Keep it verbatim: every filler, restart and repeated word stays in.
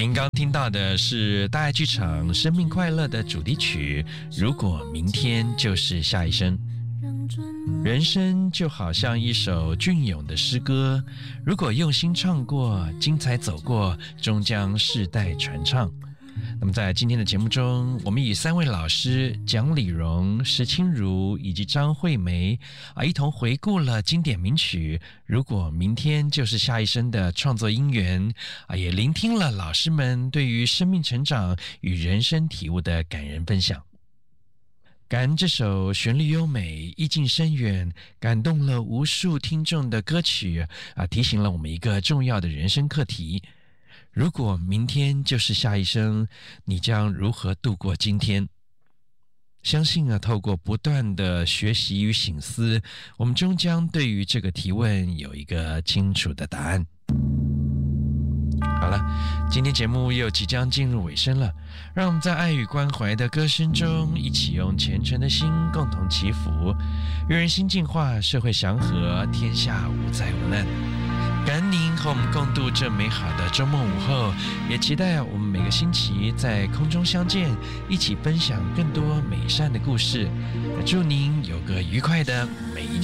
您刚听到的是大爱剧场《生命快乐》的主题曲《如果明天就是下一生》。人生就好像一首隽永的诗歌，如果用心唱过，精彩走过，终将世代传唱。那么在今天的节目中，我们与三位老师蒋理荣、石清如以及张惠梅啊，一同回顾了经典名曲《如果明天就是下一生》的创作因缘啊，也聆听了老师们对于生命成长与人生体悟的感人分享。感恩这首旋律优美、意境深远、感动了无数听众的歌曲啊，提醒了我们一个重要的人生课题：如果明天就是下一生，你将如何度过今天？相信啊，透过不断的学习与省思，我们终将对于这个提问有一个清楚的答案。好了，今天节目又即将进入尾声了，让我们在爱与关怀的歌声中，一起用虔诚的心共同祈福，愿人心净化，社会祥和，天下无灾无难。感恩您和我们共度这美好的周末午后，也期待我们每个星期在空中相见，一起分享更多美善的故事。祝您有个愉快的每一天。